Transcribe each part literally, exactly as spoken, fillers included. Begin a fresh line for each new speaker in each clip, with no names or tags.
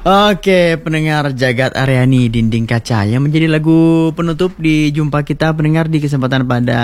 Oke, pendengar Jagat Aryani Dinding Kaca yang menjadi lagu penutup di jumpa kita pendengar di kesempatan pada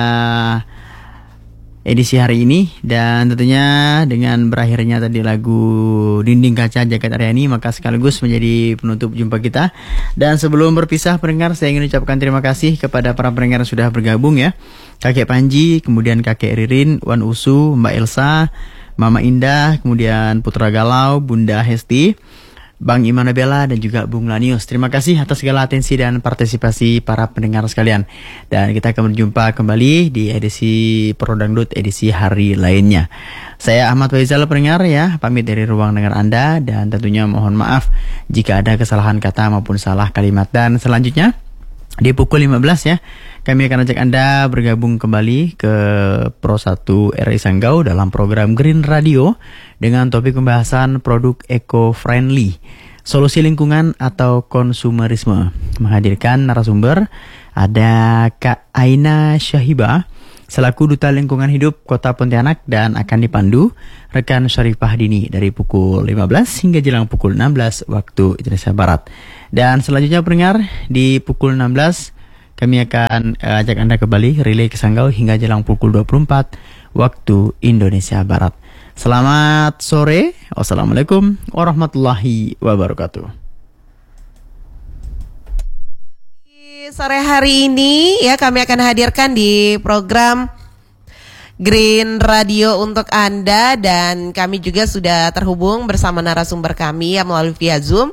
edisi hari ini. Dan tentunya dengan berakhirnya tadi lagu Dinding Kaca Jagat Aryani, maka sekaligus menjadi penutup jumpa kita. Dan sebelum berpisah pendengar, saya ingin ucapkan terima kasih kepada para pendengar yang sudah bergabung ya. Kakek Panji, kemudian Kakek Ririn, Wan Usu, Mbak Elsa, Mama Indah, kemudian Putra Galau, Bunda Hesti, Bang Imanabella dan juga Bung Lanius. Terima kasih atas segala atensi dan partisipasi para pendengar sekalian. Dan kita akan berjumpa kembali di edisi Pro Dangdut edisi hari lainnya. Saya Ahmad Faizal pendengar ya, pamit dari ruang dengar Anda dan tentunya mohon maaf jika ada kesalahan kata maupun salah kalimat. Dan selanjutnya di pukul lima belas ya, kami akan ajak Anda bergabung kembali ke Pro satu R I Sanggau dalam program Green Radio dengan topik pembahasan produk eco-friendly, solusi lingkungan atau konsumerisme. Menghadirkan narasumber ada Kak Aina Syahiba selaku Duta Lingkungan Hidup Kota Pontianak dan akan dipandu rekan Syarifah Dini dari pukul lima belas hingga jelang pukul enam belas waktu Indonesia Barat. Dan selanjutnya pendengar di pukul enam belas kami akan uh, ajak Anda kembali relay ke Sanggau hingga jelang pukul dua puluh empat waktu Indonesia Barat. Selamat sore. Wassalamualaikum warahmatullahi wabarakatuh.
Sore hari ini ya kami akan hadirkan di program Green Radio untuk Anda, dan kami juga sudah terhubung bersama narasumber kami ya melalui via Zoom.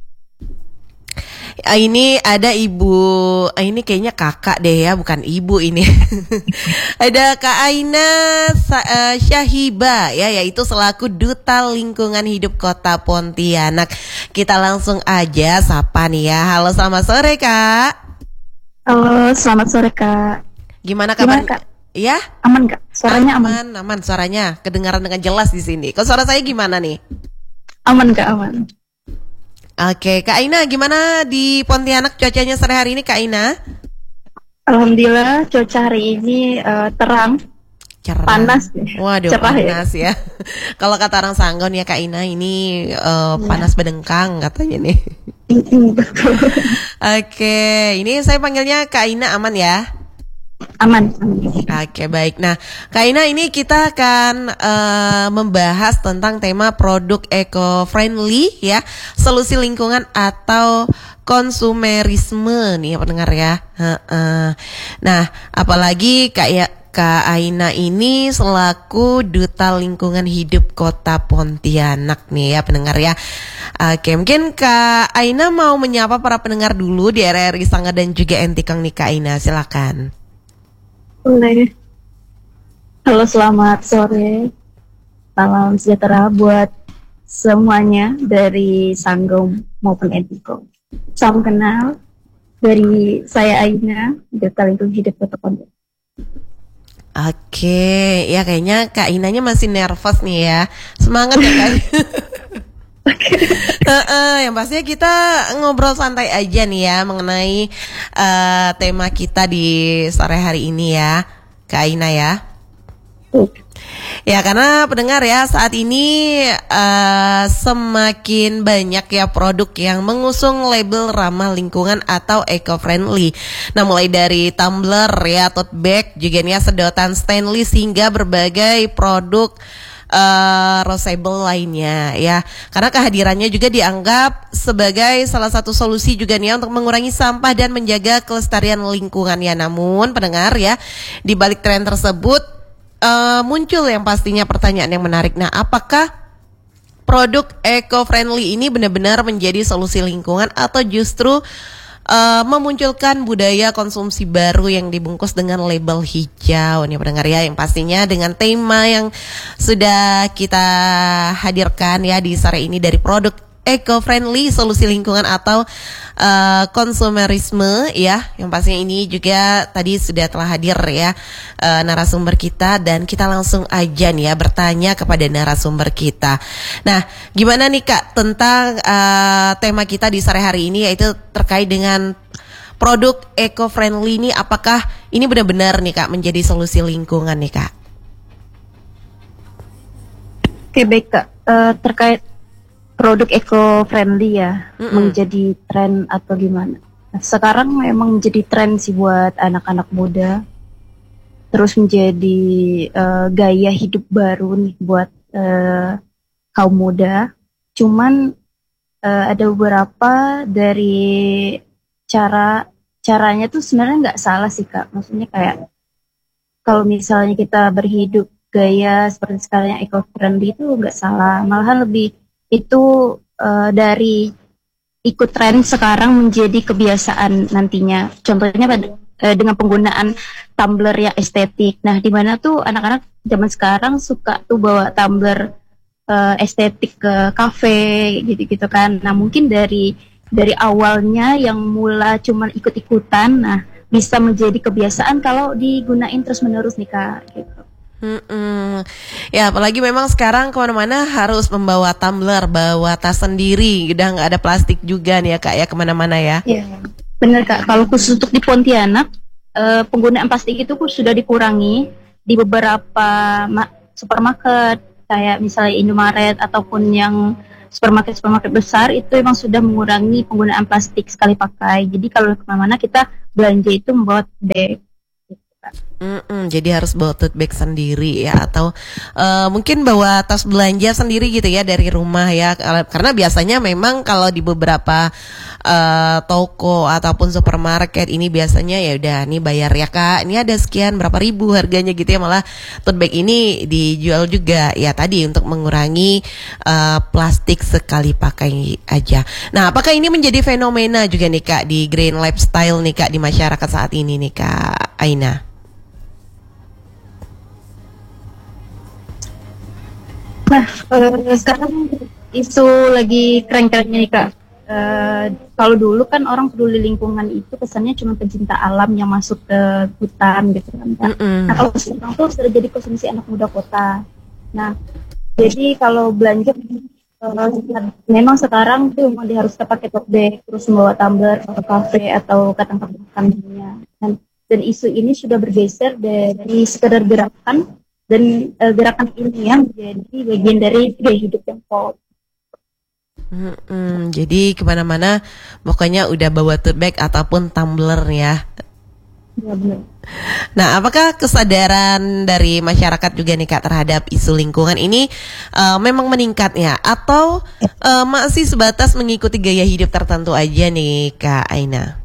Ini ada ibu, ini kayaknya kakak deh ya, bukan ibu ini. Ada Kak Aina Syahiba ya, yaitu selaku Duta Lingkungan Hidup Kota Pontianak. Kita langsung aja sapa nih ya. Halo, selamat sore Kak.
Halo, selamat sore Kak.
Gimana kabar?
Gimana, Kak?
Ya?
Aman Kak, suaranya aman.
Aman, aman suaranya, kedengaran dengan jelas di sini. Kok suara saya gimana nih?
Aman Kak, aman.
Oke, Kak Aina, gimana di Pontianak cuacanya sore hari ini, Kak Aina?
Alhamdulillah, cuaca hari ini uh, terang,
cerah.
Panas deh.
Waduh,
cerah
panas
ya.
ya. Kalau kata orang Sanggon ya, Kak Aina, ini uh,
ya.
Panas bedengkang katanya nih.
Betul.
Oke, ini saya panggilnya Kak Aina, aman ya?
Aman.
Oke, baik. Nah, Kak Aina, ini kita akan uh, membahas tentang tema produk eco-friendly ya, solusi lingkungan atau konsumerisme nih pendengar ya. Uh-uh. Nah, apalagi kayak Kak Aina ini selaku Duta Lingkungan Hidup Kota Pontianak nih ya pendengar ya. Oke, mungkin Kak Aina mau menyapa para pendengar dulu di R R I Sangga dan juga Entikang nih Kak Aina, silakan.
Boleh. Halo, selamat sore. Salam sejahtera buat semuanya dari Sanggau maupun Entikong. Salam kenal dari saya Aina, Duta Lingkungan Hidup Kota Pontianak.
Oke, ya kayaknya Kak Inanya masih nervous nih ya. Semangat ya Kak. uh, uh, yang pastinya kita ngobrol santai aja nih ya mengenai uh, tema kita di sore hari ini ya, Kak Aina ya.
Uh.
Ya, karena pendengar ya saat ini uh, semakin banyak ya produk yang mengusung label ramah lingkungan atau eco-friendly. Nah, mulai dari tumbler ya, tote bag, juga nih ya sedotan stainless hingga berbagai produk Uh, reusable lainnya ya, karena kehadirannya juga dianggap sebagai salah satu solusi juga nih ya untuk mengurangi sampah dan menjaga kelestarian lingkungan ya. Namun pendengar ya, di balik tren tersebut uh, muncul yang pastinya pertanyaan yang menarik. Nah, apakah produk eco-friendly ini benar-benar menjadi solusi lingkungan atau justru Uh, memunculkan budaya konsumsi baru yang dibungkus dengan label hijau nih pendengar ya, yang pastinya dengan tema yang sudah kita hadirkan ya di sore ini dari produk eco-friendly, solusi lingkungan atau uh, konsumerisme ya, yang pastinya ini juga tadi sudah telah hadir ya uh, narasumber kita, dan kita langsung aja nih ya bertanya kepada narasumber kita. Nah, gimana nih Kak tentang uh, tema kita di sore hari ini, yaitu terkait dengan produk eco-friendly ini, apakah ini benar-benar nih Kak menjadi solusi lingkungan nih Kak?
Oke, baik Kak, uh, terkait produk eco-friendly ya,
Mm-mm.
menjadi tren atau gimana? Nah, sekarang memang menjadi tren sih buat anak-anak muda. Terus menjadi eh, gaya hidup baru nih buat eh, kaum muda. Cuman eh, ada beberapa dari cara caranya tuh sebenarnya nggak salah sih Kak. Maksudnya kayak kalau misalnya kita berhidup gaya seperti sekarang yang eco-friendly itu nggak salah, malahan lebih itu eh, dari ikut tren sekarang menjadi kebiasaan nantinya. Contohnya pada eh, dengan penggunaan tumbler yang estetik. Nah, di mana tuh anak-anak zaman sekarang suka tuh bawa tumbler eh, estetik ke kafe gitu-gitu kan. Nah, mungkin dari dari awalnya yang mula cuman ikut-ikutan, nah bisa menjadi kebiasaan kalau digunain terus-menerus nih Kak. Gitu.
Mm-mm. Ya apalagi memang sekarang kemana-mana harus membawa tumbler, bawa tas sendiri, udah nggak ada plastik juga nih ya Kak ya kemana-mana ya.
Iya, benar Kak. Kalau khusus untuk di Pontianak, eh, penggunaan plastik itu pun sudah dikurangi di beberapa ma- supermarket, kayak misalnya Indomaret ataupun yang supermarket-supermarket besar itu memang sudah mengurangi penggunaan plastik sekali pakai. Jadi kalau kemana-mana kita belanja itu membawa bag.
Mm-mm, jadi harus bawa tote bag sendiri ya atau eh, mungkin bawa tas belanja sendiri gitu ya dari rumah ya. Kal- karena biasanya memang kalau di beberapa eh, toko ataupun supermarket ini biasanya ya udah nih bayar ya Kak, ini ada sekian berapa ribu harganya gitu ya, malah tote bag ini dijual juga ya tadi untuk mengurangi eh, plastik sekali pakai aja. Nah apakah ini menjadi fenomena juga nih Kak di green lifestyle nih Kak di masyarakat saat ini nih Kak Aina?
Nah, eh, sekarang isu lagi keren-kerennya nih Kak. Eh, kalau dulu kan orang peduli lingkungan itu kesannya cuma pecinta alam yang masuk ke hutan gitu kan Kak.
Mm-mm.
Nah kalau sekarang tuh sudah jadi konsumsi anak muda kota. Nah jadi kalau belanja eh, memang sekarang tuh memang dia harus pakai tote bag, terus membawa tumbler ke kafe atau ke tempat makan dunia. Dan, dan isu ini sudah bergeser dari sekedar gerakan dan eh, gerakan ini yang menjadi bagian dari gaya hidup yang polos.
Mm-mm, jadi kemana-mana pokoknya udah bawa tote bag ataupun tumbler ya.
Ya benar.
Nah, apakah kesadaran dari masyarakat juga nih Kak terhadap isu lingkungan ini eh, memang meningkat ya? Atau eh, masih sebatas mengikuti gaya hidup tertentu aja nih Kak Aina?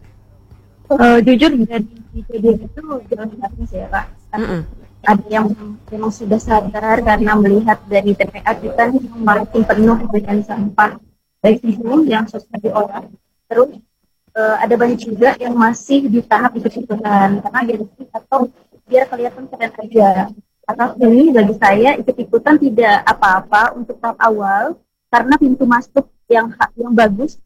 Eh, jujur dari kejadian itu jangan sih ya Kak.
Mm-mm.
Ada yang memang sudah sadar karena melihat dari T P A kita nih makin penuh dengan sampah baik di sini yang sosial diolah. Terus eh, ada banyak juga yang masih di tahap ikut-ikutan karena gengsi atau biar kelihatan keren aja. Atau ini bagi saya ikut-ikutan tidak apa-apa untuk tahap awal karena pintu masuk yang yang bagus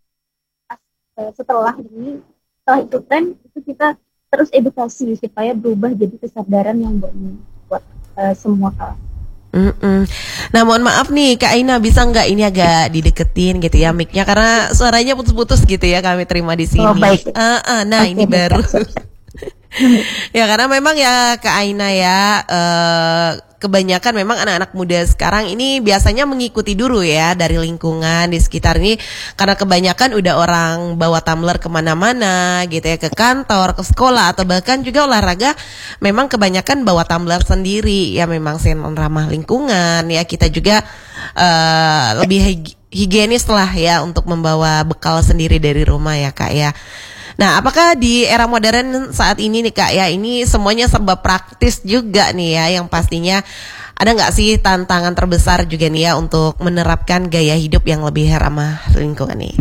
eh, setelah ini setelah ikutan itu kita terus edukasi supaya berubah jadi kesadaran yang buat uh, semua kalangan.
Mm-mm. Nah mohon maaf nih Kak Aina, bisa nggak ini agak dideketin gitu ya mic-nya karena suaranya putus-putus gitu ya kami terima di sini.
Oh, baik.
Ah, ah, nah
Oke,
ini
baik,
baru.
Kak.
Ya karena memang ya Kak Aina ya eh, kebanyakan memang anak-anak muda sekarang ini biasanya mengikuti dulu ya dari lingkungan di sekitar ini karena kebanyakan udah orang bawa tumbler kemana-mana gitu ya, ke kantor, ke sekolah atau bahkan juga olahraga memang kebanyakan bawa tumbler sendiri ya, memang sen ramah lingkungan ya, kita juga eh, lebih hig- higienis lah ya untuk membawa bekal sendiri dari rumah ya Kak ya. Nah, apakah di era modern saat ini nih Kak ya, ini semuanya serba praktis juga nih ya, yang pastinya ada nggak sih tantangan terbesar juga nih ya untuk menerapkan gaya hidup yang lebih ramah lingkungan nih?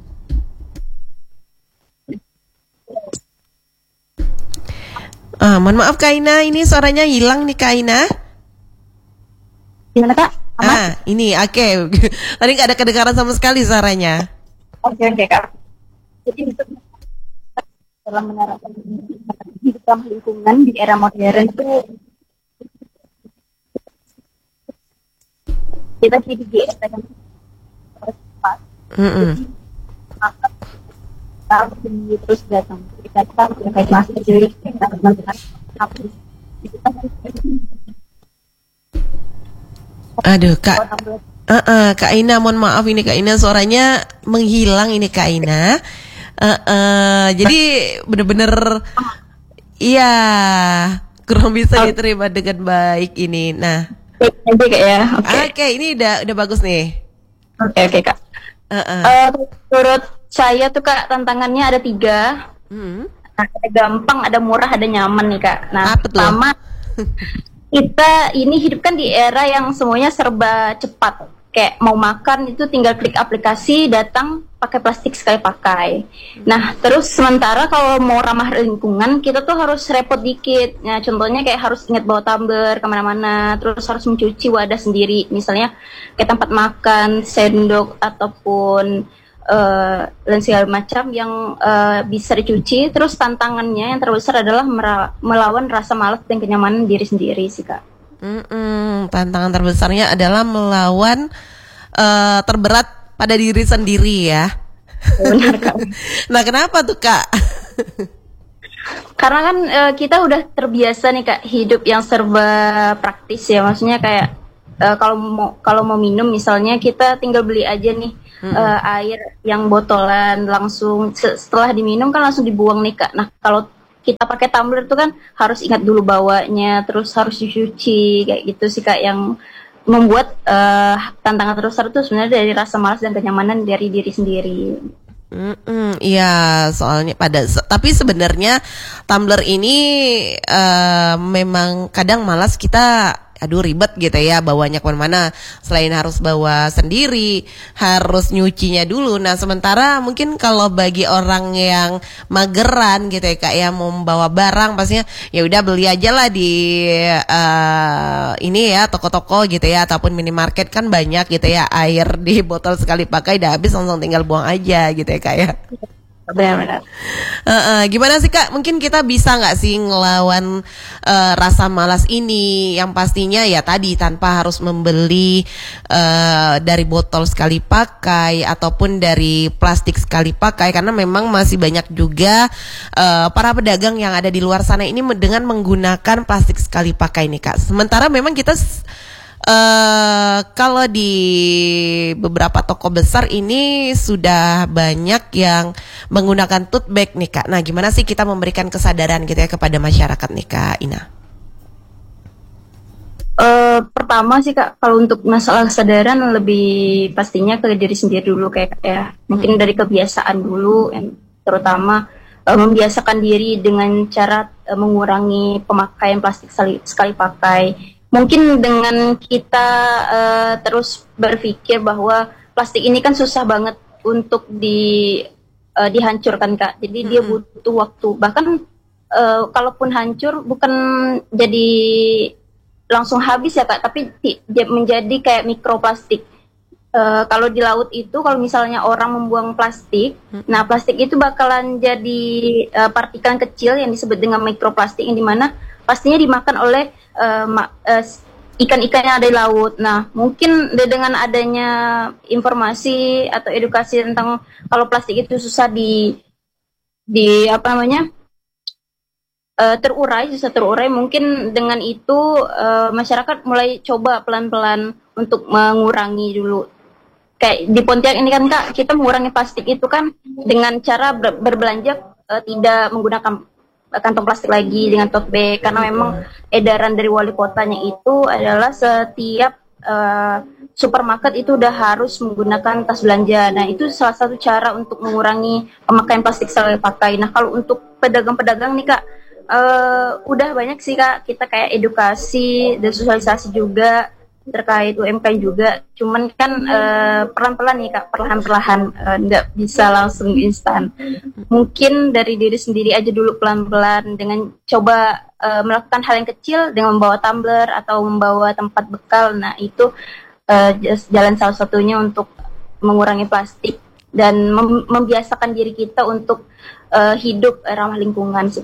Ah, mohon maaf Kak Aina, ini suaranya hilang nih Kak Aina.
Gimana Kak? Aman?
Ah, ini oke. Okay. Tadi nggak ada kedengaran sama sekali suaranya.
Oke oke Kak. Jadi itu dalam menerapkan hidup ramah lingkungan di era modern itu kita jadi G S dengan cepat.
Mm-mm.
Maka kita terus datang. Kita kita pakai masker jadi kita menggunakan hapus. Kita
Aduh Kak. Uh, uh, Kak Ina, mohon maaf ini Kak Ina suaranya menghilang ini Kak Ina. Uh, uh, jadi bener-bener iya kurang bisa diterima dengan baik ini. Nah,
Nanti kak ya. Oke.
oke okay, ini udah udah bagus nih.
Oke oke kak.
Uh, uh.
Uh, menurut saya tuh kak tantangannya ada tiga.
Hmm.
Nah, ada gampang, ada murah, ada nyaman nih kak. Nah,
Apa tuh?
pertama kita ini hidup kan di era yang semuanya serba cepat. Kayak mau makan itu tinggal klik aplikasi, datang pakai plastik sekali pakai. Nah, terus sementara kalau mau ramah lingkungan, kita tuh harus repot dikit. Nah, contohnya kayak harus ingat bawa tumbler kemana-mana, terus harus mencuci wadah sendiri. Misalnya kayak tempat makan, sendok, ataupun uh, dan segala macam yang uh, bisa dicuci. Terus tantangannya yang terbesar adalah mera- melawan rasa malas dan kenyamanan diri sendiri sih kak.
Mm-mm, tantangan terbesarnya adalah melawan uh, terberat pada diri sendiri ya.
Benar kak.
Nah kenapa tuh kak?
Karena kan uh, kita udah terbiasa nih kak hidup yang serba praktis ya, maksudnya kayak uh, kalau mau kalau mau minum misalnya kita tinggal beli aja nih hmm. uh, air yang botolan langsung setelah diminum kan langsung dibuang nih kak. Nah kalau kita pakai tumbler tuh kan harus ingat dulu bawanya, terus harus dicuci kayak gitu sih kak, yang membuat uh, tantangan terbesar itu sebenarnya dari rasa malas dan kenyamanan dari diri sendiri.
Iya, soalnya pada tapi sebenarnya tumbler ini uh, memang kadang malas kita. Aduh ribet gitu ya bawanya kemana-mana. Selain harus bawa sendiri, harus nyucinya dulu. Nah sementara mungkin kalau bagi orang yang mageran gitu ya kak ya, mau membawa barang pastinya ya udah beli aja lah di uh, ini ya toko-toko gitu ya, ataupun minimarket kan banyak gitu ya, air di botol sekali pakai udah habis langsung tinggal buang aja gitu ya kak ya.
Benar-benar.
Uh, uh, gimana sih kak? Mungkin kita bisa nggak sih ngelawan uh, rasa malas ini? Yang pastinya ya tadi tanpa harus membeli uh, dari botol sekali pakai ataupun dari plastik sekali pakai, karena memang masih banyak juga uh, para pedagang yang ada di luar sana ini dengan menggunakan plastik sekali pakai nih kak. Sementara memang kita Uh, kalau di beberapa toko besar ini sudah banyak yang menggunakan tote bag nih kak. Nah gimana sih kita memberikan kesadaran gitu ya kepada masyarakat nih kak Ina?
Uh, pertama sih kak, kalau untuk masalah kesadaran lebih pastinya ke diri sendiri dulu kayak ya mungkin hmm. dari kebiasaan dulu, yang terutama uh, membiasakan diri dengan cara uh, mengurangi pemakaian plastik sekali, sekali pakai. Mungkin dengan kita uh, terus berpikir bahwa plastik ini kan susah banget untuk di uh, dihancurkan kak, jadi mm-hmm. dia butuh waktu. Bahkan uh, kalaupun hancur bukan jadi langsung habis ya kak, tapi ti- menjadi kayak mikroplastik. Uh, kalau di laut itu kalau misalnya orang membuang plastik, mm-hmm. nah plastik itu bakalan jadi uh, partikel kecil yang disebut dengan mikroplastik, yang dimana pastinya dimakan oleh Uh, ma- uh, ikan-ikan yang ada di laut. Nah, mungkin dengan adanya informasi atau edukasi tentang kalau plastik itu susah di di apa namanya uh, terurai, susah terurai, mungkin dengan itu uh, masyarakat mulai coba pelan-pelan untuk mengurangi dulu. Kayak di Pontianak ini kan kak, kita mengurangi plastik itu kan dengan cara ber- berbelanja uh, tidak menggunakan kantong plastik lagi dengan tote bag, karena memang edaran dari wali kotanya itu adalah setiap uh, supermarket itu udah harus menggunakan tas belanja. Nah itu salah satu cara untuk mengurangi pemakaian plastik sekali pakai. Nah kalau untuk pedagang-pedagang nih kak, uh, udah banyak sih kak kita kayak edukasi dan sosialisasi juga terkait U M K M juga, cuman kan uh, pelan-pelan nih kak, perlahan-perlahan, nggak uh, bisa langsung instan. Mungkin dari diri sendiri aja dulu pelan-pelan dengan coba uh, melakukan hal yang kecil dengan membawa tumbler atau membawa tempat bekal. Nah itu uh, jalan salah satunya untuk mengurangi plastik dan mem- membiasakan diri kita untuk uh, hidup ramah lingkungan sih kak.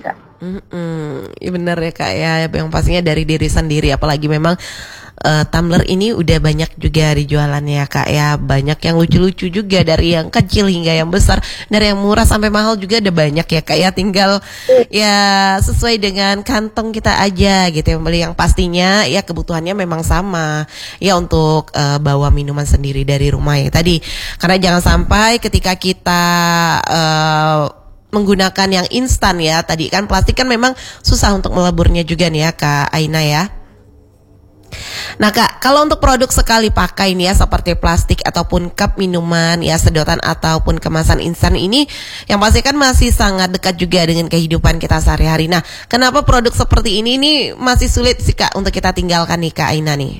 Mm-mm. Ya benar ya Kak ya, yang pastinya dari diri sendiri, apalagi memang uh, tumbler ini udah banyak juga dijualannya ya Kak ya, banyak yang lucu-lucu juga dari yang kecil hingga yang besar, dari yang murah sampai mahal juga ada banyak ya Kak ya, tinggal ya sesuai dengan kantong kita aja gitu yang beli, yang pastinya ya kebutuhannya memang sama ya untuk uh, bawa minuman sendiri dari rumah ya tadi, karena jangan sampai ketika kita uh, menggunakan yang instan ya. Tadi kan plastik kan memang susah untuk meleburnya juga nih ya Kak Aina ya. Nah Kak, kalau untuk produk sekali pakai nih ya seperti plastik ataupun cup minuman ya, sedotan ataupun kemasan instan ini yang pasti kan masih sangat dekat juga dengan kehidupan kita sehari-hari. Nah, kenapa produk seperti ini nih masih sulit sih Kak untuk kita tinggalkan nih Kak Aina nih?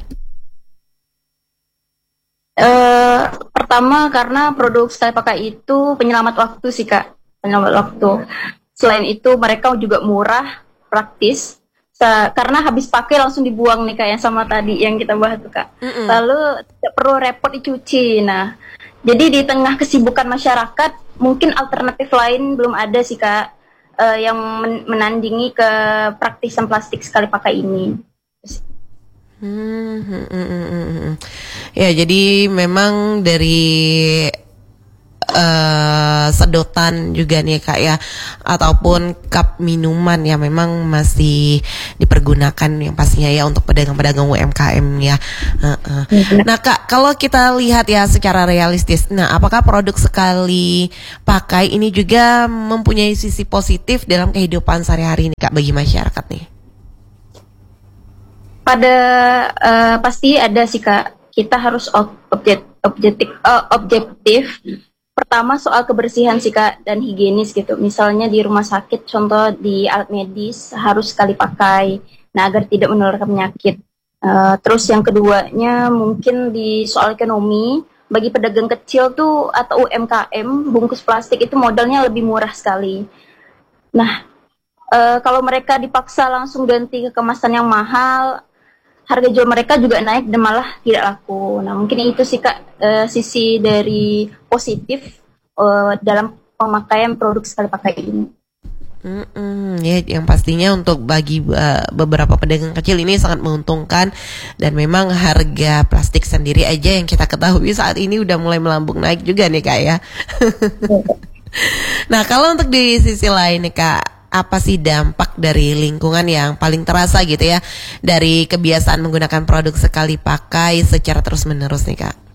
Uh, pertama karena produk sekali pakai itu penyelamat waktu sih Kak. Penyelamat waktu. Selain itu mereka juga murah, praktis. Sa- karena habis pakai langsung dibuang nih Kak, yang sama tadi yang kita bahas tuh Kak. Mm-mm. Lalu tidak perlu repot dicuci. Nah, jadi di tengah kesibukan masyarakat, mungkin alternatif lain belum ada sih Kak, uh, yang men- menandingi ke praktisan plastik sekali pakai ini.
Hmm, hmm, hmm, hmm, hmm. Ya, jadi memang dari Uh, sedotan juga nih Kak ya, ataupun cup minuman ya memang masih dipergunakan yang pastinya ya untuk pedagang-pedagang U M K M ya. Uh-uh. Nah Kak, kalau kita lihat ya secara realistis, nah apakah produk sekali pakai ini juga mempunyai sisi positif dalam kehidupan sehari-hari nih Kak bagi masyarakat nih?
Pada uh, pasti ada sih Kak. Kita harus objek, objektif, uh, objektif. Pertama soal kebersihan sih Kak dan higienis gitu. Misalnya di rumah sakit, contoh di alat medis harus sekali pakai, nah agar tidak menularkan penyakit. Uh, terus yang keduanya mungkin di soal ekonomi, bagi pedagang kecil tuh atau U M K M, bungkus plastik itu modalnya lebih murah sekali. Nah, uh, kalau mereka dipaksa langsung ganti ke kemasan yang mahal, harga jual mereka juga naik dan malah tidak laku. Nah mungkin itu sih Kak uh, sisi dari positif uh, dalam pemakaian produk sekali pakai ini.
Mm-mm, ya yang pastinya untuk bagi uh, beberapa pedagang kecil ini sangat menguntungkan, dan memang harga plastik sendiri aja yang kita ketahui saat ini udah mulai melambung naik juga nih Kak ya. Nah kalau untuk di sisi lain nih Kak, apa sih dampak dari lingkungan yang paling terasa gitu ya dari kebiasaan menggunakan produk sekali pakai secara terus-menerus nih Kak?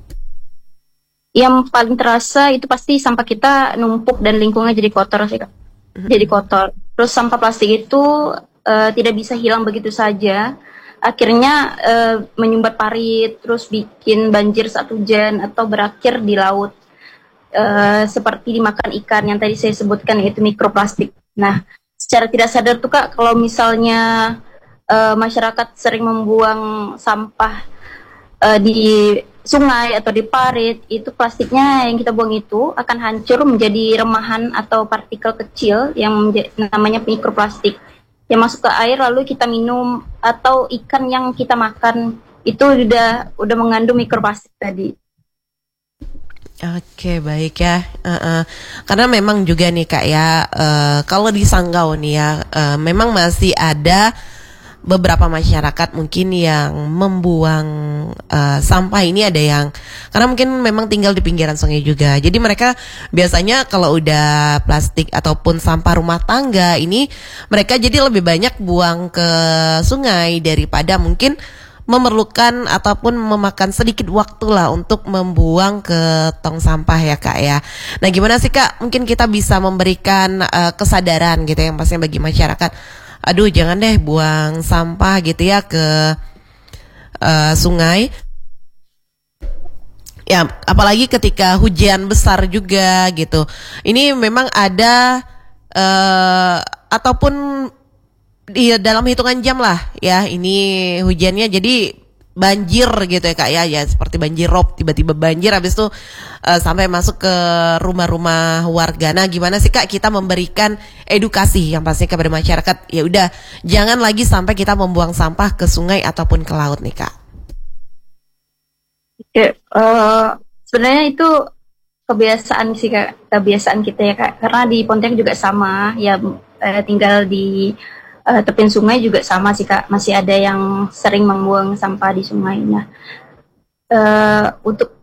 Yang paling terasa itu pasti sampah kita numpuk dan lingkungan jadi kotor sih Kak. Mm-hmm. Jadi kotor. Terus sampah plastik itu uh, tidak bisa hilang begitu saja. Akhirnya uh, menyumbat parit, terus bikin banjir saat hujan atau berakhir di laut. Uh, seperti dimakan ikan yang tadi saya sebutkan, yaitu mikroplastik. Nah, secara tidak sadar tuh Kak, kalau misalnya uh, masyarakat sering membuang sampah uh, di sungai atau di parit, itu plastiknya yang kita buang itu akan hancur menjadi remahan atau partikel kecil yang menja- namanya mikroplastik yang masuk ke air, lalu kita minum, atau ikan yang kita makan itu udah udah mengandung mikroplastik tadi.
Oke, baik ya. Uh-uh. Karena memang juga nih Kak ya, uh, kalau di Sanggau nih ya, uh, memang masih ada beberapa masyarakat mungkin yang membuang uh, sampah ini, ada yang karena mungkin memang tinggal di pinggiran sungai juga. Jadi mereka biasanya kalau udah plastik ataupun sampah rumah tangga ini, mereka jadi lebih banyak buang ke sungai daripada mungkin memerlukan ataupun memakan sedikit waktu lah untuk membuang ke tong sampah ya Kak ya. Nah gimana sih Kak, mungkin kita bisa memberikan uh, kesadaran gitu yang pastinya bagi masyarakat, aduh jangan deh buang sampah gitu ya ke uh, sungai. Ya apalagi ketika hujan besar juga gitu. Ini memang ada uh, ataupun di dalam hitungan jam lah ya ini hujannya jadi banjir gitu ya Kak ya, ya seperti banjir rob, tiba-tiba banjir habis itu uh, sampai masuk ke rumah-rumah warga. Nah gimana sih Kak kita memberikan edukasi yang pasti kepada masyarakat, ya udah jangan lagi sampai kita membuang sampah ke sungai ataupun ke laut nih Kak.
Oke, uh, sebenarnya itu kebiasaan sih Kak, kebiasaan kita ya Kak, karena di Pontianak juga sama ya, uh, tinggal di uh, tepian sungai juga sama sih Kak, masih ada yang sering membuang sampah di sungai. Nah, uh, untuk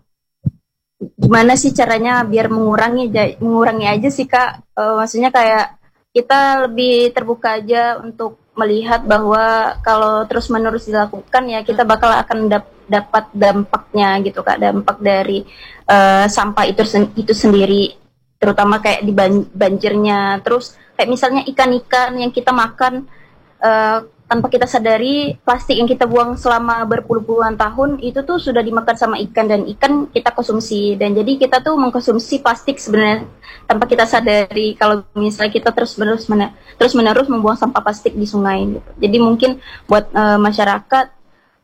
gimana sih caranya biar mengurangi mengurangi aja sih Kak, uh, maksudnya kayak kita lebih terbuka aja untuk melihat bahwa kalau terus-menerus dilakukan ya kita bakal akan dap- dapat dampaknya gitu Kak, dampak dari uh, sampah itu sen- itu sendiri, terutama kayak di ban- banjirnya. Terus kayak misalnya ikan-ikan yang kita makan uh, tanpa kita sadari, plastik yang kita buang selama berpuluh-puluhan tahun itu tuh sudah dimakan sama ikan, dan ikan kita konsumsi, dan jadi kita tuh mengkonsumsi plastik sebenarnya tanpa kita sadari kalau misalnya kita terus menerus mener- terus menerus membuang sampah plastik di sungai gitu. Jadi mungkin buat uh, masyarakat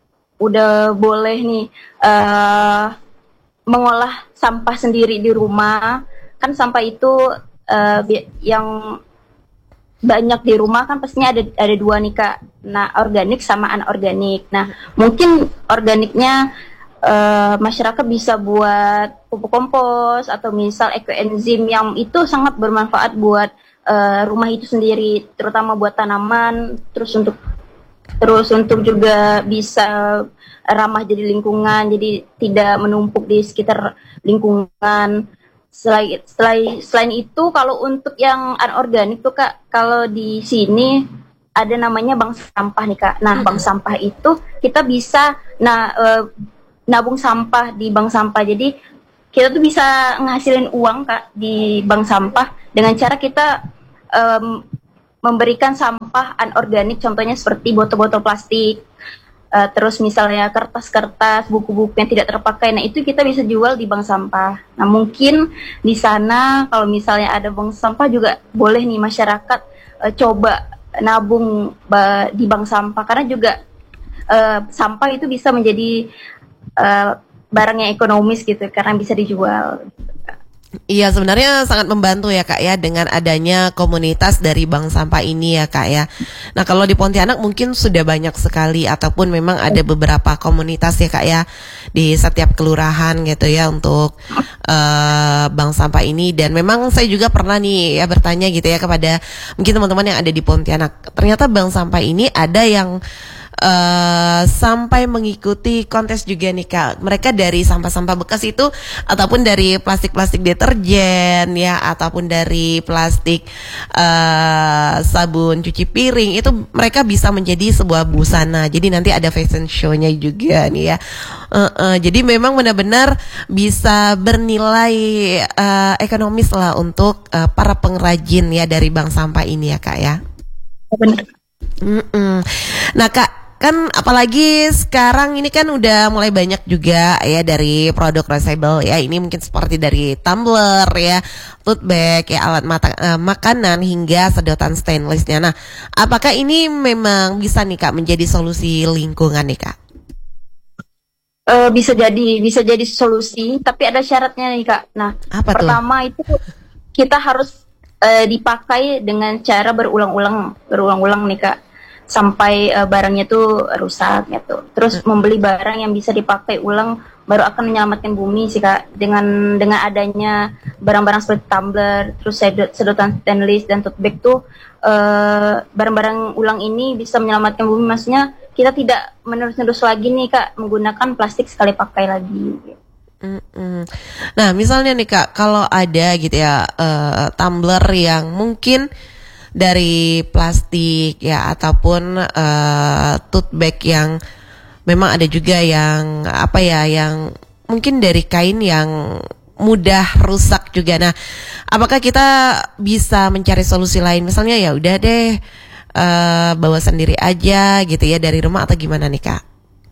udah boleh nih uh, mengolah sampah sendiri di rumah. Kan sampah itu uh, bi- yang banyak di rumah kan pastinya ada ada dua nih Kak. Nah, organik sama anorganik. Nah, mungkin organiknya uh, masyarakat bisa buat pupuk kompos atau misal ekoenzim yang itu sangat bermanfaat buat uh, rumah itu sendiri, terutama buat tanaman, terus untuk terus untuk juga bisa ramah jadi lingkungan, jadi tidak menumpuk di sekitar lingkungan. Selain, selain, selain itu kalau untuk yang anorganik tuh Kak, kalau di sini ada namanya bank sampah nih Kak. Nah, bank sampah itu kita bisa nah e, nabung sampah di bank sampah. Jadi kita tuh bisa ngasilin uang Kak di bank sampah dengan cara kita um, memberikan sampah anorganik, contohnya seperti botol-botol plastik. Uh, terus misalnya kertas-kertas, buku-buku yang tidak terpakai, nah itu kita bisa jual di bank sampah. Nah mungkin di sana kalau misalnya ada bank sampah juga boleh nih masyarakat uh, coba nabung uh, di bank sampah, karena juga uh, sampah itu bisa menjadi uh, barang yang ekonomis gitu, karena bisa dijual.
Iya, sebenarnya sangat membantu ya Kak ya dengan adanya komunitas dari bank sampah ini ya Kak ya. Nah, kalau di Pontianak mungkin sudah banyak sekali ataupun memang ada beberapa komunitas ya Kak ya di setiap kelurahan gitu ya untuk uh, bank sampah ini. Dan memang saya juga pernah nih ya bertanya gitu ya kepada mungkin teman-teman yang ada di Pontianak. Ternyata bank sampah ini ada yang Uh, sampai mengikuti kontes juga nih Kak. Mereka dari sampah-sampah bekas itu ataupun dari plastik-plastik deterjen ya, ataupun dari plastik uh, sabun cuci piring, itu mereka bisa menjadi sebuah busana. Jadi nanti ada fashion show-nya juga nih ya. Uh, uh, jadi memang benar-benar bisa bernilai uh, ekonomis lah untuk uh, para pengrajin ya dari bank sampah ini ya Kak ya.
Benar.
Mm-mm. Nah Kak, kan apalagi sekarang ini kan udah mulai banyak juga ya dari produk reusable ya. Ini mungkin seperti dari tumbler ya, tote bag ya, alat mata, uh, makanan hingga sedotan stainlessnya. Nah, apakah ini memang bisa nih Kak menjadi solusi lingkungan nih Kak?
Uh, bisa jadi, bisa jadi solusi, tapi ada syaratnya nih Kak. Nah,
apa
pertama
tuh?
itu kita harus uh, dipakai dengan cara berulang-ulang, berulang-ulang nih Kak, sampai uh, barangnya tuh rusak gitu. Terus membeli barang yang bisa dipakai ulang baru akan menyelamatkan bumi sih Kak. Dengan dengan adanya barang-barang seperti tumbler, terus sedot, sedotan stainless dan tote bag tuh uh, barang-barang ulang ini bisa menyelamatkan bumi. Maksudnya kita tidak menerus-nerus lagi nih Kak menggunakan plastik sekali pakai lagi.
Mm-mm. Nah misalnya nih Kak, kalau ada gitu ya uh, tumbler yang mungkin dari plastik ya ataupun uh, tote bag yang memang ada juga yang apa ya yang mungkin dari kain yang mudah rusak juga. Nah, apakah kita bisa mencari solusi lain? Misalnya ya udah deh uh, bawa sendiri aja gitu ya dari rumah, atau gimana nih Kak?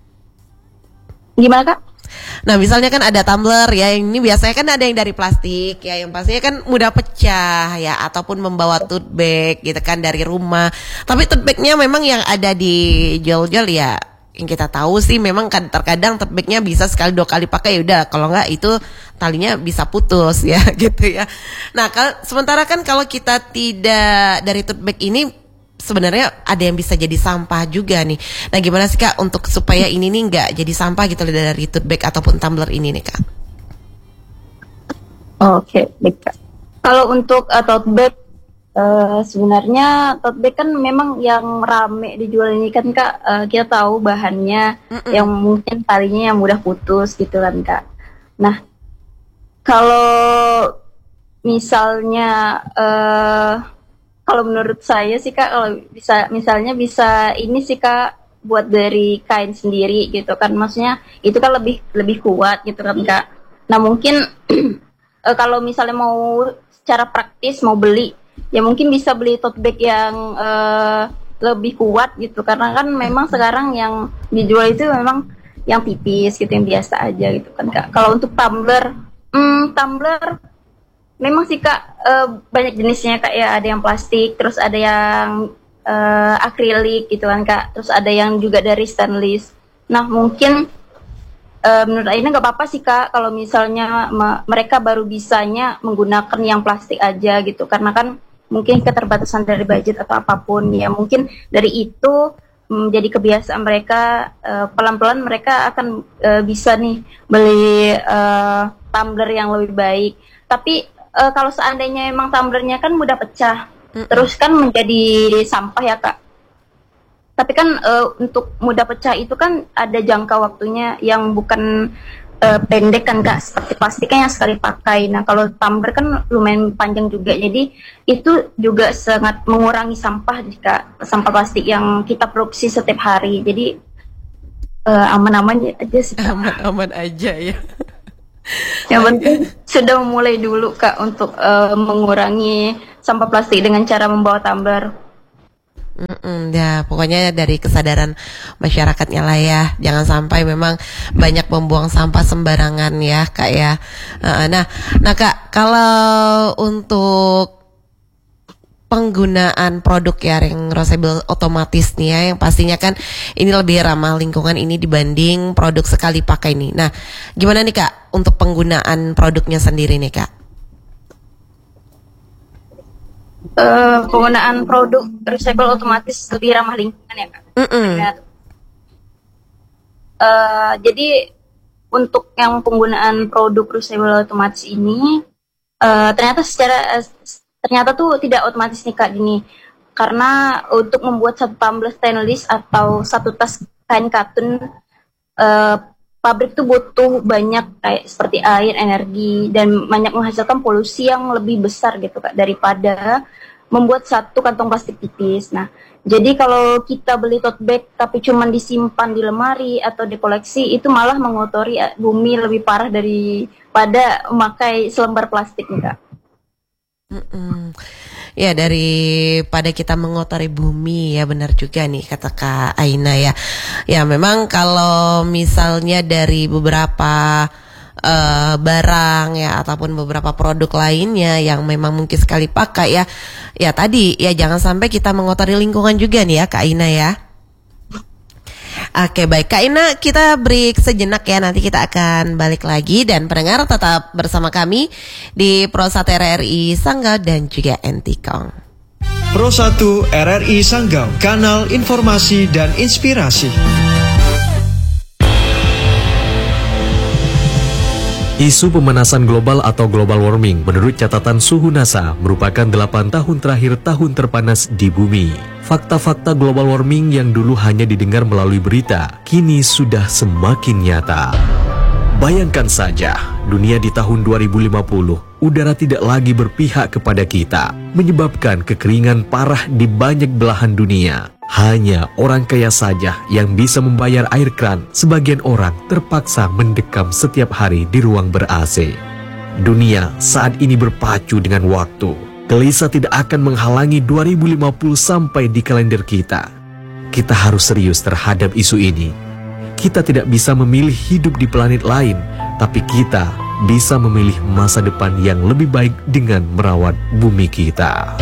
Gimana Kak?
Nah misalnya kan ada tumbler ya, ini biasanya kan ada yang dari plastik ya, yang pastinya kan mudah pecah ya, ataupun membawa tote bag gitu kan dari rumah. Tapi tote bagnya memang yang ada di jual-jual ya, yang kita tahu sih memang kan terkadang tote bagnya bisa sekali dua kali pakai, ya udah, kalau nggak itu talinya bisa putus ya gitu ya. Nah kalau sementara kan kalau kita tidak dari tote bag ini, sebenarnya ada yang bisa jadi sampah juga nih. Nah gimana sih Kak untuk supaya ini nih nggak jadi sampah gitu dari tote bag ataupun tumbler ini nih Kak?
Oke, baik Kak. Kalau untuk uh, tote bag Uh, sebenarnya tote bag kan memang yang rame dijual ini kan Kak, uh, kita tahu bahannya Mm-mm. yang mungkin talinya yang mudah putus gitu kan Kak. Nah, kalau misalnya uh, kalau menurut saya sih Kak, kalau bisa misalnya bisa ini sih Kak, buat dari kain sendiri gitu kan, maksudnya itu kan lebih lebih kuat gitu kan Kak. Nah mungkin uh, kalau misalnya mau secara praktis mau beli, ya mungkin bisa beli tote bag yang uh, lebih kuat gitu, karena kan memang sekarang yang dijual itu memang yang tipis gitu, yang biasa aja gitu kan Kak. Kalau untuk tumbler, hmm, tumbler memang sih Kak uh, banyak jenisnya Kak ya, ada yang plastik, terus ada yang uh, akrilik gitu kan Kak, terus ada yang juga dari stainless. Nah mungkin uh, menurut Aina nggak apa-apa sih Kak kalau misalnya ma- mereka baru bisanya menggunakan yang plastik aja gitu, karena kan mungkin keterbatasan dari budget atau apapun ya, mungkin dari itu menjadi kebiasaan mereka, uh, pelan-pelan mereka akan uh, bisa nih beli uh, tumbler yang lebih baik. Tapi uh, kalau seandainya emang tumblernya kan mudah pecah, mm-hmm. terus kan menjadi sampah ya Kak. Tapi kan uh, untuk mudah pecah itu kan ada jangka waktunya yang bukan Uh, pendek kan Kak, seperti plastiknya yang sekali pakai. Nah kalau tumbler kan lumayan panjang juga, jadi itu juga sangat mengurangi sampah Kak, sampah plastik yang kita produksi setiap hari. Jadi uh, aman-aman aja sih Kak.
Aman-aman aja ya.
Yang penting sudah memulai dulu Kak untuk uh, mengurangi sampah plastik dengan cara membawa tumbler.
Mm-mm, ya pokoknya dari kesadaran masyarakatnya lah ya, jangan sampai memang banyak membuang sampah sembarangan ya Kak ya. Uh, nah, nah Kak, kalau untuk penggunaan produk ya ring reusable otomatis nih ya, yang pastinya kan ini lebih ramah lingkungan ini dibanding produk sekali pakai nih. Nah, gimana nih Kak untuk penggunaan produknya sendiri nih Kak?
Uh, penggunaan produk reusable otomatis lebih ramah lingkungan ya Kak. Uh, jadi untuk yang penggunaan produk reusable otomatis ini uh, ternyata secara uh, ternyata tuh tidak otomatis nih Kak gini. Karena untuk membuat satu tumbler stainless atau satu tas kain katun, uh, pabrik tuh butuh banyak kayak seperti air, energi, dan banyak menghasilkan polusi yang lebih besar gitu Kak daripada membuat satu kantong plastik tipis. Nah, jadi kalau kita beli tote bag tapi cuma disimpan di lemari atau di koleksi, itu malah mengotori bumi lebih parah daripada memakai selembar plastik nih Kak.
Mm-mm. Ya daripada kita mengotori bumi ya, benar juga nih kata Kak Aina ya. Ya memang kalau misalnya dari beberapa uh, barang ya ataupun beberapa produk lainnya yang memang mungkin sekali pakai ya, ya tadi ya jangan sampai kita mengotori lingkungan juga nih ya Kak Aina ya. Oke baik Kak Ina, kita break sejenak ya, nanti kita akan balik lagi dan pendengar tetap bersama kami di Pro satu R R I Sanggau dan juga Entikong.
Pro satu R R I Sanggau, kanal informasi dan inspirasi.
Isu pemanasan global atau global warming menurut catatan suhu NASA merupakan delapan tahun terakhir tahun terpanas di bumi. Fakta-fakta global warming yang dulu hanya didengar melalui berita, kini sudah semakin nyata. Bayangkan saja, dunia di tahun dua ribu lima puluh, udara tidak lagi berpihak kepada kita, menyebabkan kekeringan parah di banyak belahan dunia. Hanya orang kaya saja yang bisa membayar air kran, sebagian orang terpaksa mendekam setiap hari di ruang ber-A C. Dunia saat ini berpacu dengan waktu. Gelisah tidak akan menghalangi dua ribu lima puluh sampai di kalender kita. Kita harus serius terhadap isu ini. Kita tidak bisa memilih hidup di planet lain, tapi kita bisa memilih masa depan yang lebih baik dengan merawat bumi kita.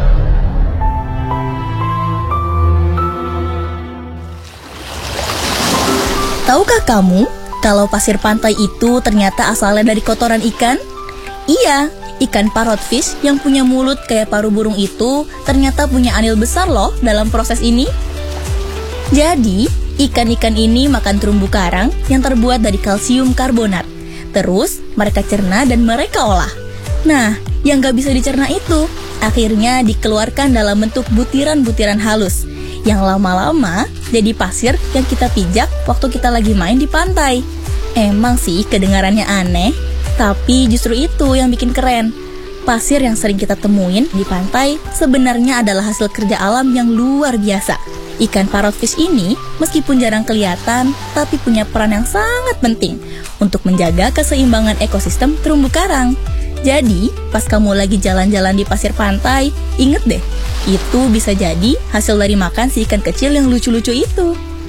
Tahukah kamu kalau pasir pantai itu ternyata asalnya dari kotoran ikan? Iya, ikan parrotfish yang punya mulut kayak paru burung itu ternyata punya andil besar loh dalam proses ini. Jadi, ikan-ikan ini makan terumbu karang yang terbuat dari kalsium karbonat. Terus, mereka cerna dan mereka olah. Nah, yang gak bisa dicerna itu akhirnya dikeluarkan dalam bentuk butiran-butiran halus yang lama-lama jadi pasir yang kita pijak waktu kita lagi main di pantai. Emang sih kedengarannya aneh, tapi justru itu yang bikin keren. Pasir yang sering kita temuin di pantai sebenarnya adalah hasil kerja alam yang luar biasa. Ikan parrotfish ini meskipun jarang kelihatan, tapi punya peran yang sangat penting untuk menjaga keseimbangan ekosistem terumbu karang. Jadi, pas kamu lagi jalan-jalan di pasir pantai, inget deh, itu bisa jadi hasil dari makan si ikan kecil yang lucu-lucu itu.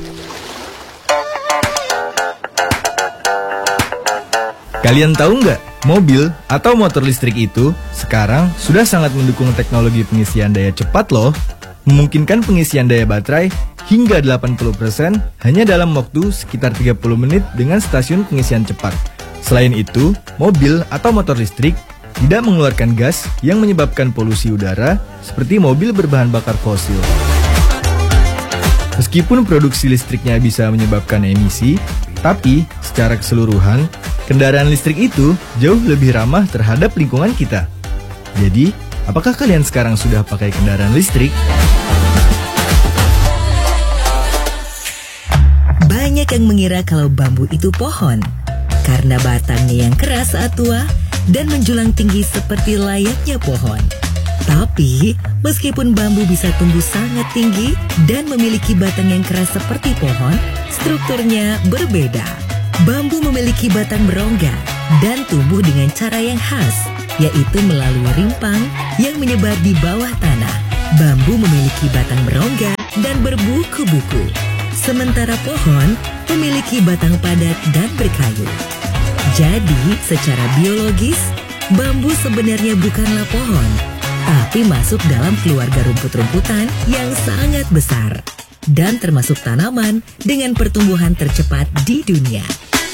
Kalian tahu nggak, mobil atau motor listrik itu sekarang sudah sangat mendukung teknologi pengisian daya cepat loh. Memungkinkan pengisian daya baterai hingga delapan puluh persen hanya dalam waktu sekitar tiga puluh menit dengan stasiun pengisian cepat. Selain itu, mobil atau motor listrik tidak mengeluarkan gas yang menyebabkan polusi udara seperti mobil berbahan bakar fosil. Meskipun produksi listriknya bisa menyebabkan emisi, tapi secara keseluruhan, kendaraan listrik itu jauh lebih ramah terhadap lingkungan kita. Jadi, apakah kalian sekarang sudah pakai kendaraan listrik?
Banyak yang mengira kalau bambu itu pohon, karena batangnya yang keras saat tua dan menjulang tinggi seperti layaknya pohon. Tapi, meskipun bambu bisa tumbuh sangat tinggi dan memiliki batang yang keras seperti pohon, strukturnya berbeda. Bambu memiliki batang berongga dan tumbuh dengan cara yang khas, yaitu melalui rimpang yang menyebar di bawah tanah. Bambu memiliki batang berongga dan berbuku-buku, sementara pohon memiliki batang padat dan berkayu. Jadi, secara biologis, bambu sebenarnya bukanlah pohon, tapi masuk dalam keluarga rumput-rumputan yang sangat besar dan termasuk tanaman dengan pertumbuhan tercepat di dunia.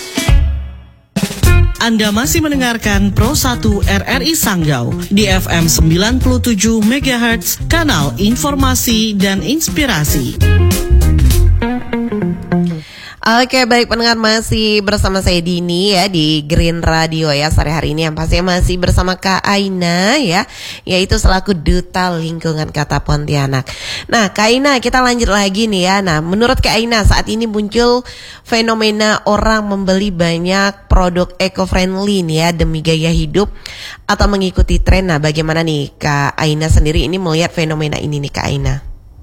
Anda masih mendengarkan Pro satu R R I Sanggau di F M sembilan puluh tujuh megahertz, kanal informasi dan inspirasi.
Oke, baik pendengar, masih bersama saya Dini ya di Green Radio ya sore hari ini, yang pasti masih bersama Kak Aina ya, yaitu selaku Duta Lingkungan Kota Pontianak. Nah Kak Aina, kita lanjut lagi nih ya. Nah menurut Kak Aina, saat ini muncul fenomena orang membeli banyak produk eco-friendly nih ya demi gaya hidup atau mengikuti tren. Nah bagaimana nih Kak Aina sendiri ini melihat fenomena ini nih Kak Aina?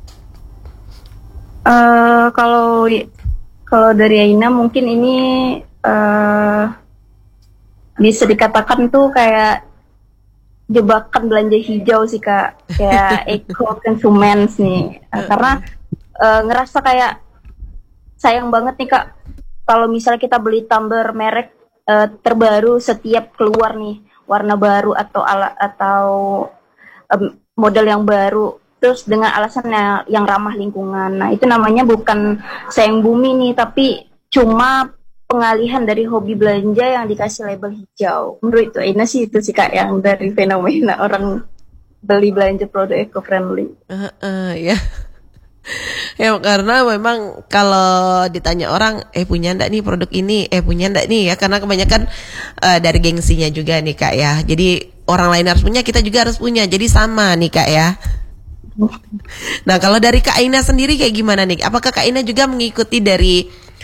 Uh, kalau Kalau dari Aina mungkin ini uh, bisa dikatakan tuh kayak jebakan belanja hijau sih Kak, kayak eco consumers nih, uh, karena uh, ngerasa kayak sayang banget nih Kak, kalau misalnya kita beli tumbler merek uh, terbaru setiap keluar nih warna baru atau ala atau um, model yang baru, terus dengan alasan yang ramah lingkungan. Nah itu namanya bukan sayang bumi nih, tapi cuma pengalihan dari hobi belanja yang dikasih label hijau. Menurut itu Aina sih itu sih Kak yang dari fenomena orang beli belanja produk eco-friendly.
Uh, uh, ya. Ya karena memang kalau ditanya orang, eh punya ndak nih produk ini, eh punya ndak nih ya, karena kebanyakan uh, dari gengsinya juga nih Kak ya. Jadi orang lain harus punya, kita juga harus punya, jadi sama nih Kak ya. Nah kalau dari Kak Aina sendiri kayak gimana nih? Apakah Kak Aina juga mengikuti dari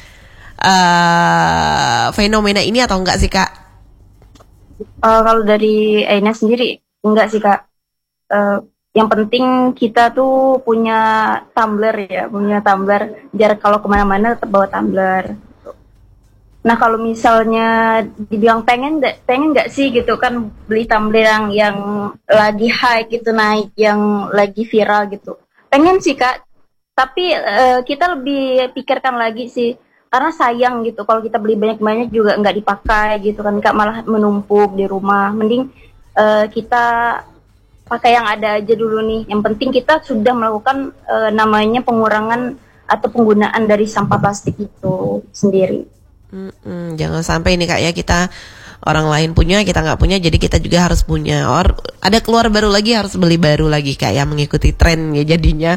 uh, fenomena ini atau enggak sih Kak?
Uh, kalau dari Aina sendiri enggak sih Kak. Uh, yang penting kita tuh punya tumbler ya, punya tumbler. Jarak kalau kemana-mana tetap bawa tumbler. Nah kalau misalnya dibilang pengen pengen nggak sih gitu kan beli tumbler yang yang lagi high gitu, naik, yang lagi viral gitu, pengen sih Kak, tapi uh, kita lebih pikirkan lagi sih, karena sayang gitu kalau kita beli banyak-banyak juga nggak dipakai gitu kan Kak, malah menumpuk di rumah. Mending uh, kita pakai yang ada aja dulu nih, yang penting kita sudah melakukan uh, namanya pengurangan atau penggunaan dari sampah plastik itu sendiri.
Mm-mm, jangan sampai nih Kak ya, kita orang lain punya kita nggak punya, jadi kita juga harus punya. Or ada keluar baru lagi harus beli baru lagi Kak ya, mengikuti tren ya jadinya.